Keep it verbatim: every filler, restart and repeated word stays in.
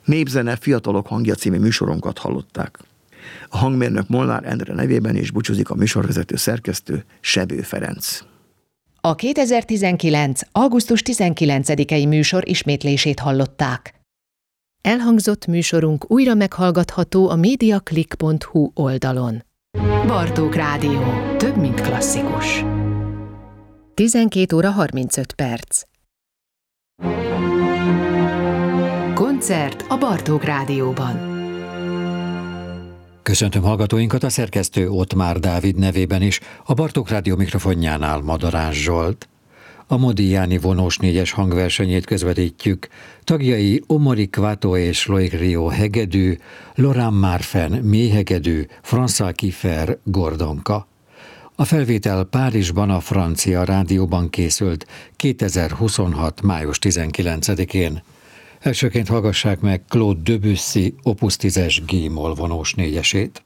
Népzene Fiatalok hangja című műsorunkat hallották. A hangmérnök Molnár Endre nevében is búcsúzik a műsorvezető szerkesztő, Sebő Ferenc. A kétezer-tizenkilenc. augusztus tizenkilencedikei műsor ismétlését hallották. Elhangzott műsorunk újra meghallgatható a mediaclick pont hu oldalon. Bartók Rádió. Több, mint klasszikus. tizenkét óra harmincöt perc. Koncert a Bartók Rádióban. Köszöntöm hallgatóinkat, a szerkesztő Ottmár Dávid nevében is, a Bartók Rádió mikrofonjánál Madarás Zsolt. A Modigliani vonós négyes hangversenyét közvetítjük. Tagjai Omori Kvato és Loic Rio hegedű, Laurent Marfen mélyhegedű, François Kiefer gordonka. A felvétel Párizsban a Francia Rádióban készült kétezer-huszonhat. május tizenkilencedikén. Elsőként hallgassák meg Claude Debussy opus tízes G-moll vonós négyesét.